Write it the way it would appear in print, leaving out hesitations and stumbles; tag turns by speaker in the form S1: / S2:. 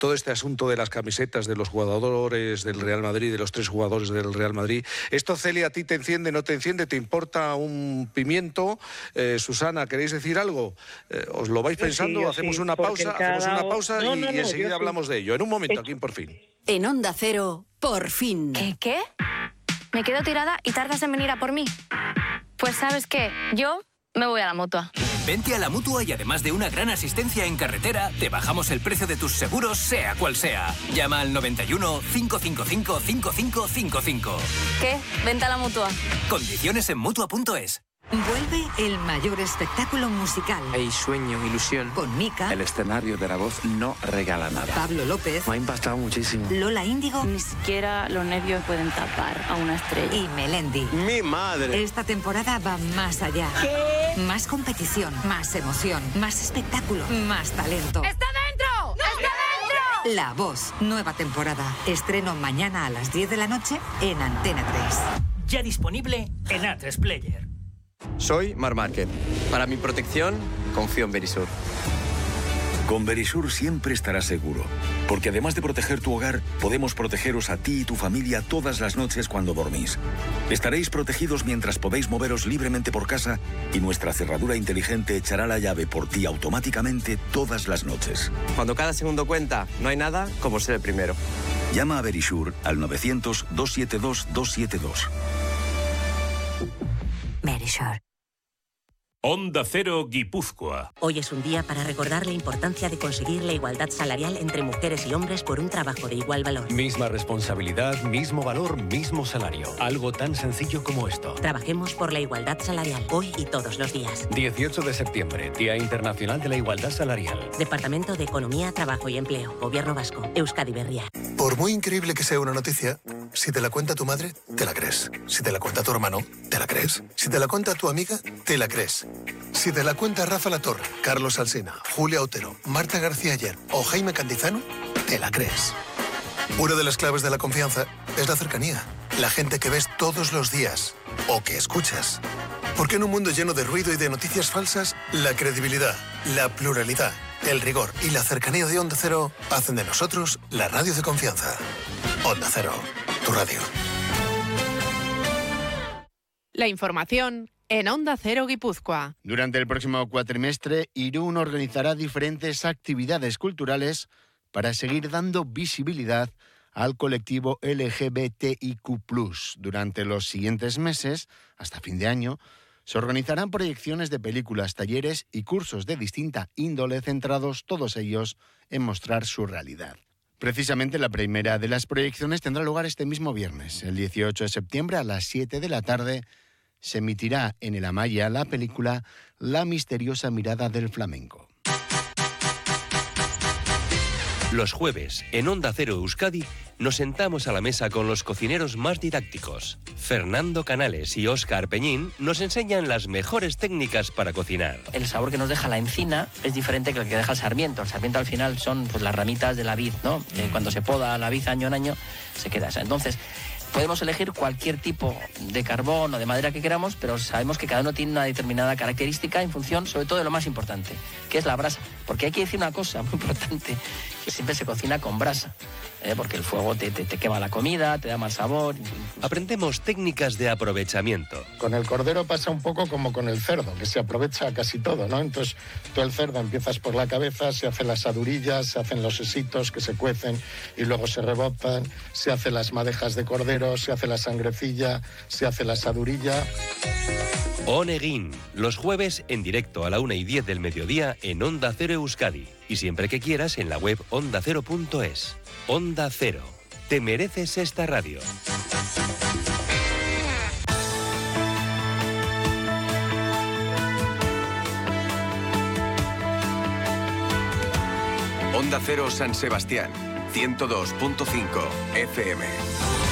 S1: todo este asunto de las camisetas de los jugadores del Real Madrid, de los 3 jugadores del Real Madrid. ¿Esto, Celia, a ti te enciende, no te enciende? ¿Te importa un pimiento? Susana, ¿queréis decir algo? ¿Os lo vais pensando? Hacemos una pausa y enseguida hablamos de ello. En un momento, aquí en Por Fin.
S2: En Onda Cero, Por Fin.
S3: ¿Qué? ¿Me quedo tirada y tardas en venir a por mí? Pues ¿sabes qué? Yo me voy a la Mutua.
S4: Vente a la Mutua y además de una gran asistencia en carretera, te bajamos el precio de tus seguros, sea cual sea. Llama al 91 555 5555.
S3: ¿Qué? Vente a la Mutua.
S4: Condiciones en Mutua.es.
S2: Vuelve el mayor espectáculo musical.
S5: Hay sueño, ilusión.
S2: Con Mika.
S5: El escenario de La Voz no regala nada.
S2: Pablo López.
S5: Me ha impactado muchísimo.
S2: Lola Índigo.
S3: Ni siquiera los nervios pueden tapar a una estrella.
S2: Y Melendi.
S5: ¡Mi madre!
S2: Esta temporada va más allá. ¿Qué? Más competición, más emoción, más espectáculo, más talento.
S3: ¡Está dentro! ¡Está dentro!
S2: La Voz, nueva temporada. Estreno mañana a las 10 de la noche en Antena 3.
S6: Ya disponible en A3 Player.
S5: Soy Marc Márquez. Para mi protección, confío en Verisur.
S7: Con Verisur siempre estarás seguro, porque además de proteger tu hogar, podemos protegeros a ti y tu familia todas las noches cuando dormís. Estaréis protegidos mientras podéis moveros libremente por casa y nuestra cerradura inteligente echará la llave por ti automáticamente todas las noches.
S5: Cuando cada segundo cuenta, no hay nada como ser el primero.
S7: Llama a Verisur al 900-272-272.
S2: Verisur.
S8: Onda Cero Guipúzcoa.
S9: Hoy es un día para recordar la importancia de conseguir la igualdad salarial entre mujeres y hombres por un trabajo de igual valor.
S10: Misma responsabilidad, mismo valor, mismo salario. Algo tan sencillo como esto.
S9: Trabajemos por la igualdad salarial, hoy y todos los días.
S10: 18 de septiembre, Día Internacional de la Igualdad Salarial.
S9: Departamento de Economía, Trabajo y Empleo, Gobierno Vasco, Euskadi Berria.
S11: Por muy increíble que sea una noticia, si te la cuenta tu madre, te la crees. Si te la cuenta tu hermano, te la crees. Si te la cuenta tu amiga, te la crees. Si te la cuenta Rafa Latorre, Carlos Alsina, Julia Otero, Marta García Ayer o Jaime Cantizano, te la crees. Una de las claves de la confianza es la cercanía. La gente que ves todos los días o que escuchas. Porque en un mundo lleno de ruido y de noticias falsas, la credibilidad, la pluralidad, el rigor y la cercanía de Onda Cero hacen de nosotros la radio de confianza. Onda Cero, tu radio.
S12: La información en Onda Cero Guipúzcoa.
S13: Durante el próximo cuatrimestre, Irún organizará diferentes actividades culturales para seguir dando visibilidad al colectivo LGBTIQ+. Durante los siguientes meses, hasta fin de año, se organizarán proyecciones de películas, talleres y cursos de distinta índole centrados todos ellos en mostrar su realidad. Precisamente la primera de las proyecciones tendrá lugar este mismo viernes, el 18 de septiembre a las 7 de la tarde, se emitirá en el Amaya la película La misteriosa mirada del flamenco.
S14: Los jueves, en Onda Cero Euskadi, nos sentamos a la mesa con los cocineros más didácticos. Fernando Canales y Óscar Peñín nos enseñan las mejores técnicas para cocinar.
S15: El sabor que nos deja la encina es diferente que el que deja el sarmiento. El sarmiento al final son pues, las ramitas de la vid, ¿no? Cuando se poda la vid año en año, se queda esa. Entonces, podemos elegir cualquier tipo de carbón o de madera que queramos, pero sabemos que cada uno tiene una determinada característica en función, sobre todo, de lo más importante, que es la brasa. Porque hay que decir una cosa muy importante, que siempre se cocina con brasa, porque el fuego te quema la comida, te da mal sabor.
S14: Aprendemos técnicas de aprovechamiento.
S16: Con el cordero pasa un poco como con el cerdo, que se aprovecha casi todo, ¿no? Entonces, tú el cerdo empiezas por la cabeza, se hacen las adurillas, se hacen los sesitos que se cuecen y luego se rebotan, se hacen las madejas de cordero, se hace la sangrecilla, se hace la asadurilla.
S14: Oneguin, los jueves en directo a la 1:10 del mediodía en Onda Cero Euskadi. Y siempre que quieras en la web ondacero.es. Onda Cero. Te mereces esta radio.
S17: Onda Cero San Sebastián, 102.5 FM.